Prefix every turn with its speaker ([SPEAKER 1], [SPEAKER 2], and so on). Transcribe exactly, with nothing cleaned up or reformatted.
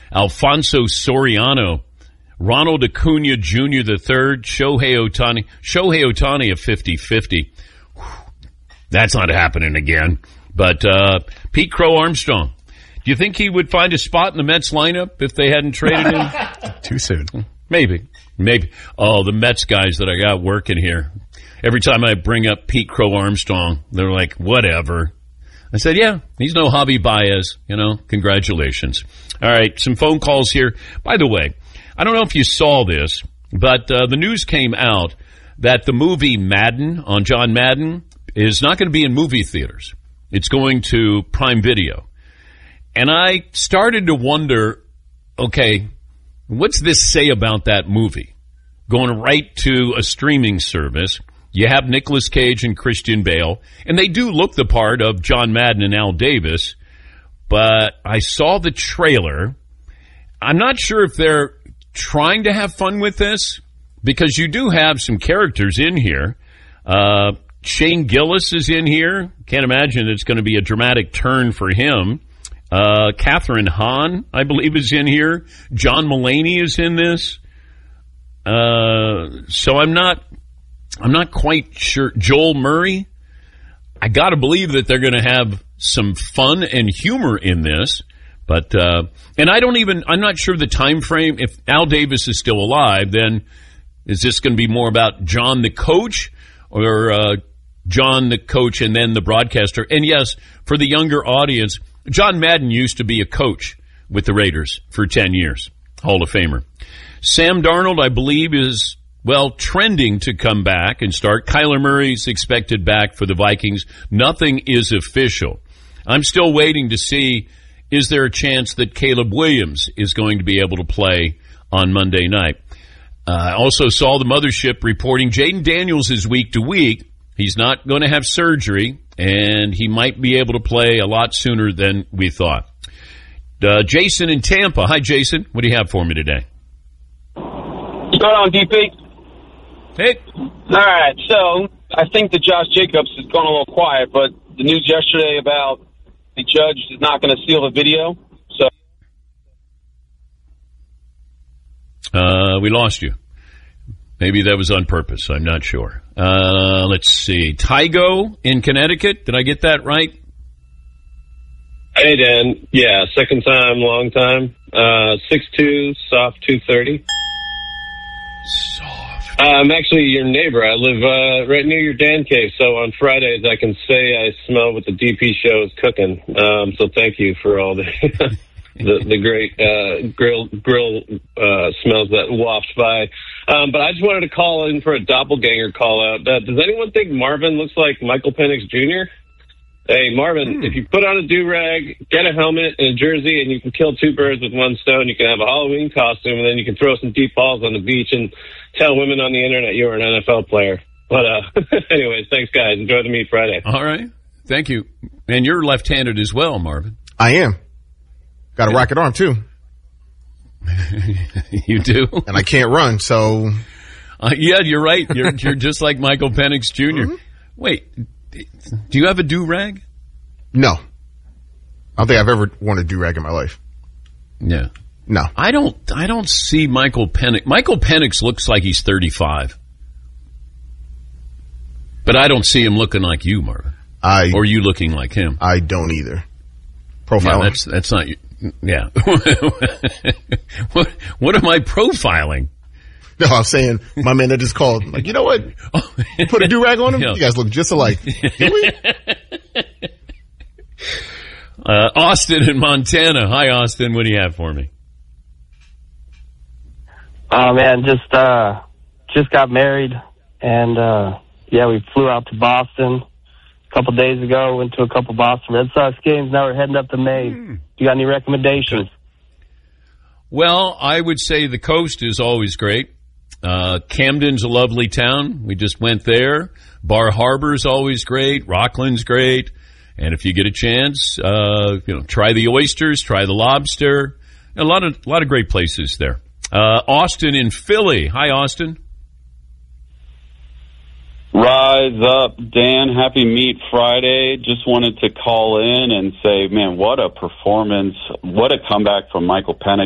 [SPEAKER 1] Alfonso Soriano, Ronald Acuna Junior the third, Shohei Ohtani. Shohei Ohtani of fifty-fifty. That's not happening again. But uh, Pete Crow Armstrong. Do you think he would find a spot in the Mets lineup if they hadn't traded him?
[SPEAKER 2] Too soon.
[SPEAKER 1] Maybe. Maybe. Oh, the Mets guys that I got working here. Every time I bring up Pete Crow Armstrong, they're like, whatever. I said, yeah, he's no Javi Baez. You know, congratulations. All right, some phone calls here. By the way, I don't know if you saw this, but uh, the news came out that the movie Madden on John Madden is not going to be in movie theaters. It's going to Prime Video. And I started to wonder, okay, what's this say about that movie? Going right to a streaming service. You have Nicolas Cage and Christian Bale, and they do look the part of John Madden and Al Davis, but I saw the trailer. I'm not sure if they're trying to have fun with this, because you do have some characters in here. Uh, Shane Gillis is in here. Can't imagine it's going to be a dramatic turn for him. Uh, Catherine Hahn, I believe, is in here. John Mulaney is in this. Uh, so I'm not, I'm not quite sure. Joel Murray, I got to believe that they're going to have some fun and humor in this. But uh, and I don't even, I'm not sure the time frame. If Al Davis is still alive, then is this going to be more about John the coach or uh, John the coach and then the broadcaster? And yes, for the younger audience, John Madden used to be a coach with the Raiders for ten years, Hall of Famer. Sam Darnold, I believe, is, well, trending to come back and start. Kyler Murray's expected back for the Vikings. Nothing is official. I'm still waiting to see, is there a chance that Caleb Williams is going to be able to play on Monday night? Uh, I also saw the mothership reporting Jaden Daniels is week to week. He's not going to have surgery, and he might be able to play a lot sooner than we thought. Uh, Jason in Tampa. Hi, Jason. What do you have for me today?
[SPEAKER 3] What's going on, D P?
[SPEAKER 1] Hey.
[SPEAKER 3] All right, so I think that Josh Jacobs has gone a little quiet, but the news yesterday about the judge is not going to seal the video. So,
[SPEAKER 1] uh, we lost you. Maybe that was on purpose. I'm not sure. Uh, let's see. Tygo in Connecticut. Did I get that right?
[SPEAKER 4] Hey, Dan. Yeah, second time, long time. Uh, six two, soft two thirty.
[SPEAKER 1] Soft.
[SPEAKER 4] Uh, I'm actually your neighbor. I live uh, right near your Dan cave, so on Fridays I can say I smell what the D P show is cooking. Um, so thank you for all the the, the great uh, grill grill uh, smells that waft by. Um, but I just wanted to call in for a doppelganger call out. Uh, does anyone think Marvin looks like Michael Penix Junior? Hey, Marvin, hmm. if you put on a do-rag, get a helmet and a jersey, and you can kill two birds with one stone. You can have a Halloween costume, and then you can throw some deep balls on the beach and tell women on the internet you're an N F L player. But uh, anyways, thanks, guys. Enjoy the meet Friday.
[SPEAKER 1] All right. Thank you. And you're left-handed as well, Marvin.
[SPEAKER 2] I am. Got a yeah. rocket arm, too.
[SPEAKER 1] You do?
[SPEAKER 2] And I can't run, so...
[SPEAKER 1] Uh, yeah, you're right. You're, you're just like Michael Penix Junior Mm-hmm. Wait, do you have a do-rag?
[SPEAKER 2] No. I don't think I've ever worn a do-rag in my life.
[SPEAKER 1] Yeah.
[SPEAKER 2] No.
[SPEAKER 1] I don't I don't see Michael Penix. Michael Penix looks like he's thirty-five. But I don't see him looking like you, Marvin.
[SPEAKER 2] I,
[SPEAKER 1] or you looking like him.
[SPEAKER 2] I don't either. Profiling.
[SPEAKER 1] Yeah, that's, that's not... Yeah. what, what am I profiling?
[SPEAKER 2] No, I'm saying my man that just called. Like, you know what? You put a do-rag on him? Yeah. You guys look just alike. Do we?
[SPEAKER 1] uh, Austin in Montana. Hi, Austin. What do you have for me?
[SPEAKER 5] Oh, man, just uh, just got married. And, uh, yeah, we flew out to Boston a couple days ago. Went to a couple Boston Red Sox games. Now we're heading up to Maine. Mm. You got any recommendations?
[SPEAKER 1] Good. Well, I would say the coast is always great. Uh, Camden's a lovely town. We just went there. Bar Harbor's always great. Rockland's great. And if you get a chance, uh, you know, try the oysters, try the lobster. A lot of, a lot of great places there. Uh, Austin in Philly. Hi, Austin.
[SPEAKER 6] Rise up, Dan. Happy Meet Friday. Just wanted to call in and say, man, what a performance. What a comeback from Michael Penix.